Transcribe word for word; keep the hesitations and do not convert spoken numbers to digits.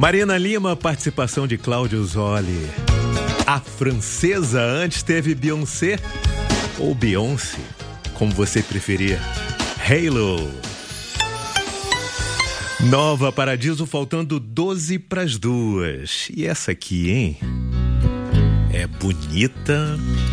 Marina Lima, participação de Cláudio Zoli. A francesa antes teve Beyoncé, ou Beyoncé, como você preferir. Halo. Nova Paradiso, faltando doze para as duas. E essa aqui, hein? É bonita